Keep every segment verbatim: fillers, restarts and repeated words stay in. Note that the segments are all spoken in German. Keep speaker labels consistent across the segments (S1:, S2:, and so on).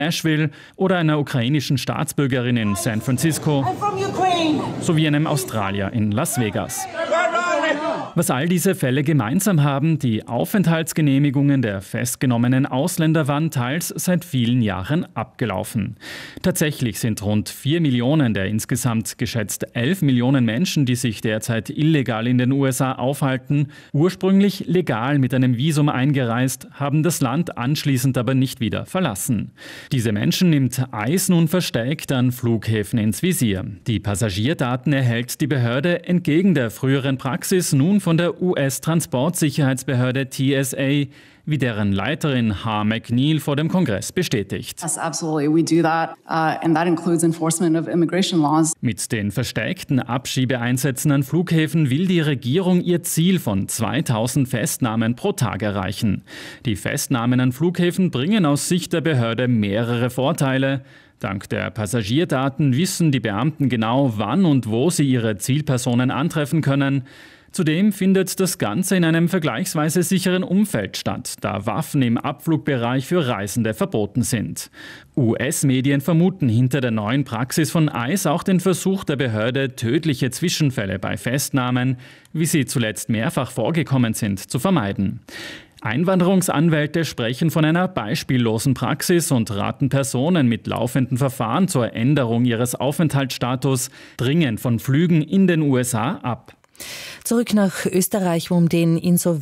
S1: Asheville oder einer ukrainischen Staatsbürgerin in San Francisco sowie einem Australier in Las Vegas. Was all diese Fälle gemeinsam haben, die Aufenthaltsgenehmigungen der festgenommenen Ausländer waren teils seit vielen Jahren abgelaufen. Tatsächlich sind rund vier Millionen der insgesamt geschätzt elf Millionen Menschen, die sich derzeit illegal in den U S A aufhalten, ursprünglich legal mit einem Visum eingereist, haben das Land anschließend aber nicht wieder verlassen. Diese Menschen nimmt ICE nun verstärkt an Flughäfen ins Visier. Die Passagierdaten erhält die Behörde entgegen der früheren Praxis nun von der U S-Transportsicherheitsbehörde T S A, wie deren Leiterin H. McNeil vor dem Kongress bestätigt.
S2: Yes, absolutely. We do that, uh, and that includes enforcement of immigration laws.
S1: Mit den verstärkten Abschiebeeinsätzen an Flughäfen will die Regierung ihr Ziel von zweitausend Festnahmen pro Tag erreichen. Die Festnahmen an Flughäfen bringen aus Sicht der Behörde mehrere Vorteile. Dank der Passagierdaten wissen die Beamten genau, wann und wo sie ihre Zielpersonen antreffen können. Zudem findet das Ganze in einem vergleichsweise sicheren Umfeld statt, da Waffen im Abflugbereich für Reisende verboten sind. U S-Medien vermuten hinter der neuen Praxis von ICE auch den Versuch der Behörde, tödliche Zwischenfälle bei Festnahmen, wie sie zuletzt mehrfach vorgekommen sind, zu vermeiden. Einwanderungsanwälte sprechen von einer beispiellosen Praxis und raten Personen mit laufenden Verfahren zur Änderung ihres Aufenthaltsstatus dringend von Flügen in den U S A ab.
S3: Zurück nach Österreich, wo um den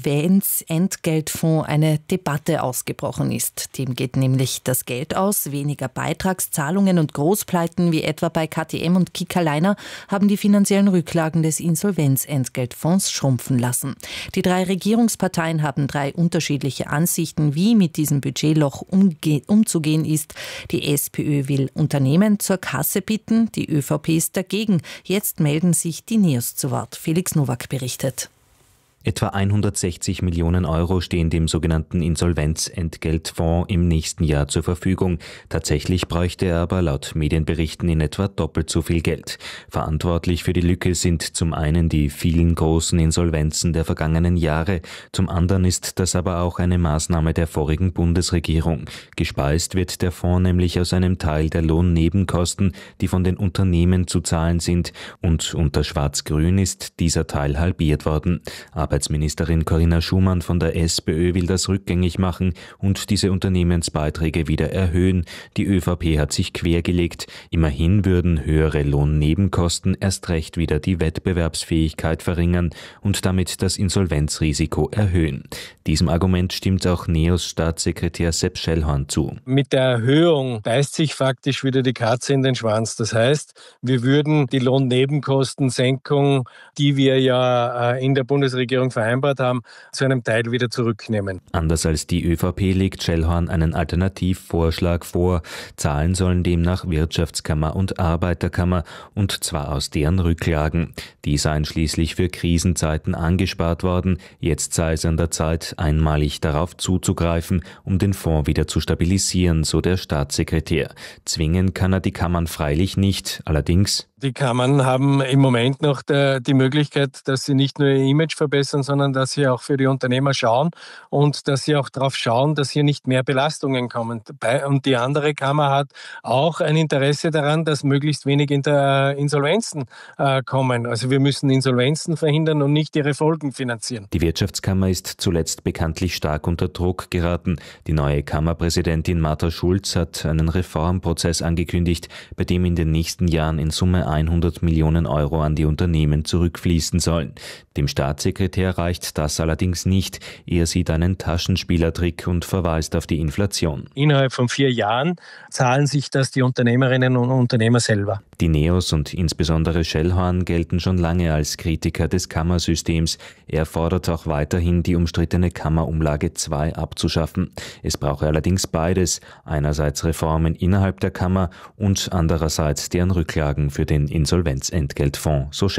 S3: Insolvenzentgeltfonds eine Debatte ausgebrochen ist. Dem geht nämlich das Geld aus. Weniger Beitragszahlungen und Großpleiten wie etwa bei K T M und Kickerliner haben die finanziellen Rücklagen des Insolvenzentgeltfonds schrumpfen lassen. Die drei Regierungsparteien haben drei unterschiedliche Ansichten, wie mit diesem Budgetloch umge- umzugehen ist. Die SPÖ will Unternehmen zur Kasse bitten, die ÖVP ist dagegen. Jetzt melden sich die NEOS zu Wort. Felix Nowak berichtet.
S4: Etwa hundertsechzig Millionen Euro stehen dem sogenannten Insolvenzentgeltfonds im nächsten Jahr zur Verfügung. Tatsächlich bräuchte er aber laut Medienberichten in etwa doppelt so viel Geld. Verantwortlich für die Lücke sind zum einen die vielen großen Insolvenzen der vergangenen Jahre, zum anderen ist das aber auch eine Maßnahme der vorigen Bundesregierung. Gespeist wird der Fonds nämlich aus einem Teil der Lohnnebenkosten, die von den Unternehmen zu zahlen sind, und unter Schwarz-Grün ist dieser Teil halbiert worden. Arbeitsministerin Corinna Schumann von der SPÖ will das rückgängig machen und diese Unternehmensbeiträge wieder erhöhen. Die ÖVP hat sich quergelegt. Immerhin würden höhere Lohnnebenkosten erst recht wieder die Wettbewerbsfähigkeit verringern und damit das Insolvenzrisiko erhöhen. Diesem Argument stimmt auch NEOS-Staatssekretär Sepp Schellhorn zu.
S5: Mit der Erhöhung beißt sich faktisch wieder die Katze in den Schwanz. Das heißt, wir würden die Lohnnebenkostensenkung, die wir ja in der Bundesregierung vereinbart haben, zu einem Teil wieder zurücknehmen.
S4: Anders als die ÖVP legt Schellhorn einen Alternativvorschlag vor. Zahlen sollen demnach Wirtschaftskammer und Arbeiterkammer, und zwar aus deren Rücklagen. Die seien schließlich für Krisenzeiten angespart worden. Jetzt sei es an der Zeit, einmalig darauf zuzugreifen, um den Fonds wieder zu stabilisieren, so der Staatssekretär. Zwingen kann er die Kammern freilich nicht. Allerdings:
S5: Die Kammern haben im Moment noch der, die Möglichkeit, dass sie nicht nur ihr Image verbessern, sondern dass sie auch für die Unternehmer schauen und dass sie auch darauf schauen, dass hier nicht mehr Belastungen kommen. Und die andere Kammer hat auch ein Interesse daran, dass möglichst wenig Insolvenzen äh, kommen. Also wir müssen Insolvenzen verhindern und nicht ihre Folgen finanzieren.
S4: Die Wirtschaftskammer ist zuletzt bekanntlich stark unter Druck geraten. Die neue Kammerpräsidentin Martha Schulz hat einen Reformprozess angekündigt, bei dem in den nächsten Jahren in Summe hundert Millionen Euro an die Unternehmen zurückfließen sollen. Dem Staatssekretär reicht das allerdings nicht. Er sieht einen Taschenspielertrick und verweist auf die Inflation.
S5: Innerhalb von vier Jahren zahlen sich das die Unternehmerinnen und Unternehmer selber.
S4: Die NEOS und insbesondere Schellhorn gelten schon lange als Kritiker des Kammersystems. Er fordert auch weiterhin, die umstrittene Kammerumlage zwei abzuschaffen. Es brauche allerdings beides. Einerseits Reformen innerhalb der Kammer und andererseits deren Rücklagen für den Insolvenzentgeltfonds, so Schellhorn.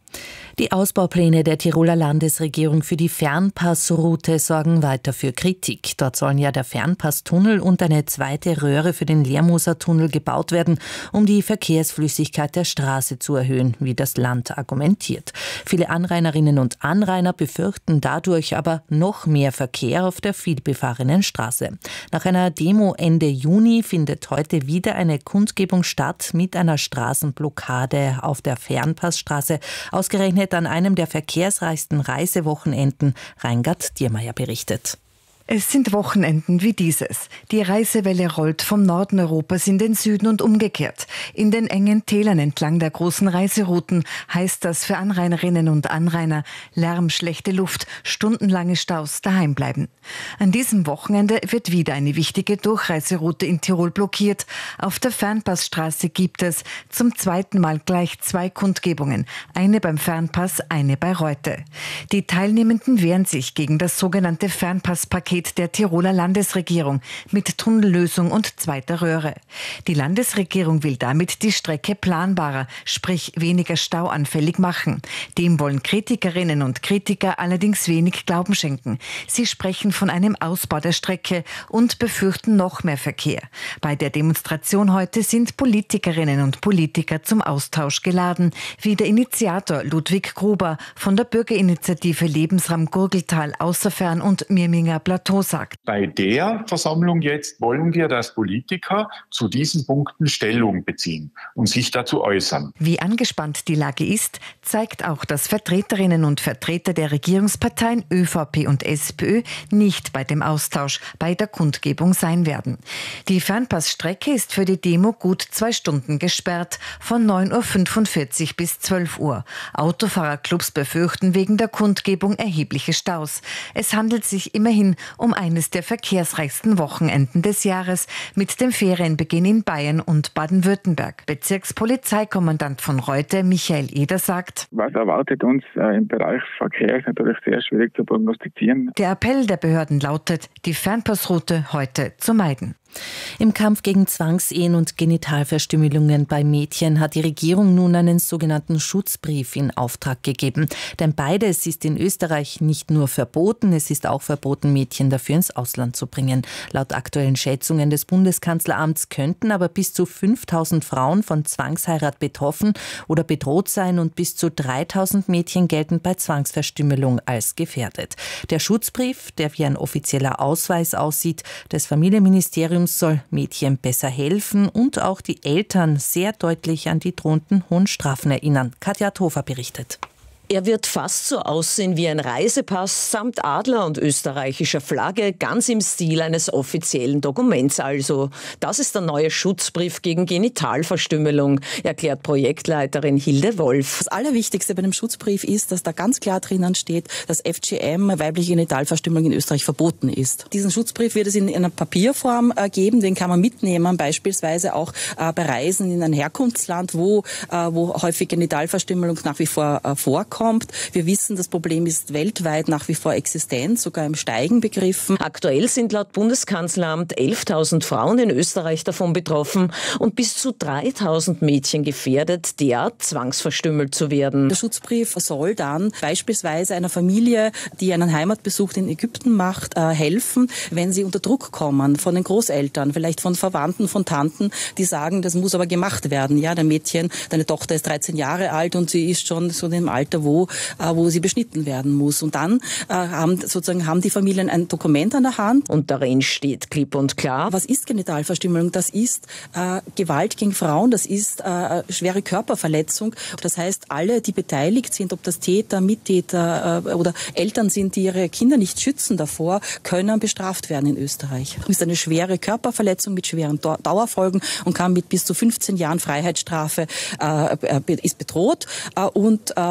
S3: Die Ausbaupläne der Tiroler Landesregierung für die Fernpassroute sorgen weiter für Kritik. Dort sollen ja der Fernpasstunnel und eine zweite Röhre für den Lermoser Tunnel gebaut werden, um die Verkehrsflüssigkeit der Straße zu erhöhen, wie das Land argumentiert. Viele Anrainerinnen und Anrainer befürchten dadurch aber noch mehr Verkehr auf der vielbefahrenen Straße. Nach einer Demo Ende Juni findet heute wieder eine Kundgebung statt mit einer Straßenblockade auf der Fernpassstraße, ausgerechnet an einem der verkehrsreichsten Reisewochenenden. Reingard Diermeier berichtet.
S6: Es sind Wochenenden wie dieses. Die Reisewelle rollt vom Norden Europas in den Süden und umgekehrt. In den engen Tälern entlang der großen Reiserouten heißt das für Anrainerinnen und Anrainer Lärm, schlechte Luft, stundenlange Staus, daheim bleiben. An diesem Wochenende wird wieder eine wichtige Durchreiseroute in Tirol blockiert. Auf der Fernpassstraße gibt es zum zweiten Mal gleich zwei Kundgebungen. Eine beim Fernpass, eine bei Reute. Die Teilnehmenden wehren sich gegen das sogenannte Fernpasspaket der Tiroler Landesregierung mit Tunnellösung und zweiter Röhre. Die Landesregierung will damit die Strecke planbarer, sprich weniger stauanfällig machen. Dem wollen Kritikerinnen und Kritiker allerdings wenig Glauben schenken. Sie sprechen von einem Ausbau der Strecke und befürchten noch mehr Verkehr. Bei der Demonstration heute sind Politikerinnen und Politiker zum Austausch geladen, wie der Initiator Ludwig Gruber von der Bürgerinitiative Lebensraum Gurgeltal Außerfern und Mirminger Plateau sagt.
S7: Bei der Versammlung jetzt wollen wir, dass Politiker zu diesen Punkten Stellung beziehen und sich dazu äußern.
S6: Wie angespannt die Lage ist, zeigt auch, dass Vertreterinnen und Vertreter der Regierungsparteien ÖVP und SPÖ nicht bei dem Austausch bei der Kundgebung sein werden. Die Fernpassstrecke ist für die Demo gut zwei Stunden gesperrt, von neun Uhr fünfundvierzig bis zwölf Uhr. Autofahrerclubs befürchten wegen der Kundgebung erhebliche Staus. Es handelt sich immerhin um eines der verkehrsreichsten Wochenenden des Jahres mit dem Ferienbeginn in Bayern und Baden-Württemberg. Bezirkspolizeikommandant von Reute, Michael Eder, sagt:
S8: Was erwartet uns äh, im Bereich Verkehr, ist natürlich sehr schwierig zu prognostizieren.
S6: Der Appell der Behörden lautet, die Fernpassroute heute zu meiden.
S3: Im Kampf gegen Zwangsehen und Genitalverstümmelungen bei Mädchen hat die Regierung nun einen sogenannten Schutzbrief in Auftrag gegeben. Denn beides ist in Österreich nicht nur verboten, es ist auch verboten, Mädchen dafür ins Ausland zu bringen. Laut aktuellen Schätzungen des Bundeskanzleramts könnten aber bis zu fünftausend Frauen von Zwangsheirat betroffen oder bedroht sein und bis zu dreitausend Mädchen gelten bei Zwangsverstümmelung als gefährdet. Der Schutzbrief, der wie ein offizieller Ausweis aussieht, des Familienministeriums soll Mädchen besser helfen und auch die Eltern sehr deutlich an die drohenden hohen Strafen erinnern. Katja Thofer berichtet.
S9: Er wird fast so aussehen wie ein Reisepass samt Adler und österreichischer Flagge, ganz im Stil eines offiziellen Dokuments also. Das ist der neue Schutzbrief gegen Genitalverstümmelung, erklärt Projektleiterin Hilde Wolf.
S10: Das Allerwichtigste bei dem Schutzbrief ist, dass da ganz klar drinnen steht, dass F G M, weibliche Genitalverstümmelung, in Österreich verboten ist. Diesen Schutzbrief wird es in einer Papierform äh, geben, den kann man mitnehmen, beispielsweise auch äh, bei Reisen in ein Herkunftsland, wo, äh, wo häufig Genitalverstümmelung nach wie vor äh, vorkommt. Wir wissen, das Problem ist weltweit nach wie vor existent, sogar im Steigen begriffen.
S9: Aktuell sind laut Bundeskanzleramt elftausend Frauen in Österreich davon betroffen und bis zu dreitausend Mädchen gefährdet, derart zwangsverstümmelt zu werden.
S10: Der Schutzbrief soll dann beispielsweise einer Familie, die einen Heimatbesuch in Ägypten macht, äh, helfen, wenn sie unter Druck kommen von den Großeltern, vielleicht von Verwandten, von Tanten, die sagen, das muss aber gemacht werden. Ja, dein Mädchen, deine Tochter ist dreizehn Jahre alt und sie ist schon so in dem Alter, wo Wo, äh, wo sie beschnitten werden muss. Und dann äh, haben, sozusagen, haben die Familien ein Dokument an der Hand.
S9: Und darin steht klipp und klar:
S10: Was ist Genitalverstümmelung? Das ist äh, Gewalt gegen Frauen, das ist äh, schwere Körperverletzung. Das heißt, alle, die beteiligt sind, ob das Täter, Mittäter äh, oder Eltern sind, die ihre Kinder nicht schützen davor, können bestraft werden in Österreich. Das ist eine schwere Körperverletzung mit schweren Dauerfolgen und kann mit bis zu fünfzehn Jahren Freiheitsstrafe äh, ist bedroht. Äh, und äh,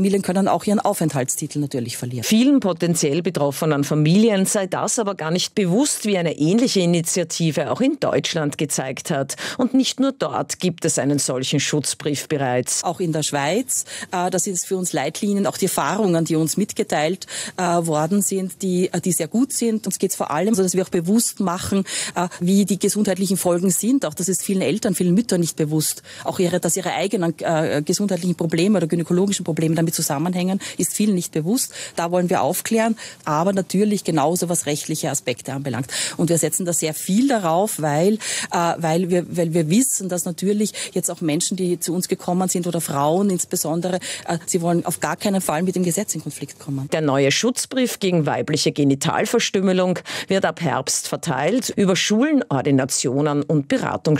S10: Familien können auch ihren Aufenthaltstitel natürlich verlieren.
S9: Vielen potenziell betroffenen Familien sei das aber gar nicht bewusst, wie eine ähnliche Initiative auch in Deutschland gezeigt hat. Und nicht nur dort gibt es einen solchen Schutzbrief bereits.
S10: Auch in der Schweiz, äh, das ist für uns Leitlinien, auch die Erfahrungen, die uns mitgeteilt äh, worden sind, die, die sehr gut sind. Uns geht es vor allem so, dass wir auch bewusst machen, äh, wie die gesundheitlichen Folgen sind. Auch das ist vielen Eltern, vielen Müttern nicht bewusst. Auch ihre, dass ihre eigenen äh, gesundheitlichen Probleme oder gynäkologischen Probleme damit zusammenhängen, ist vielen nicht bewusst. Da wollen wir aufklären, aber natürlich genauso was rechtliche Aspekte anbelangt. Und wir setzen da sehr viel darauf, weil, äh, weil, wir, weil wir wissen, dass natürlich jetzt auch Menschen, die zu uns gekommen sind oder Frauen insbesondere, äh, sie wollen auf gar keinen Fall mit dem Gesetz in Konflikt kommen.
S9: Der neue Schutzbrief gegen weibliche Genitalverstümmelung wird ab Herbst verteilt über Schulen, Ordinationen und Beratungsstellen.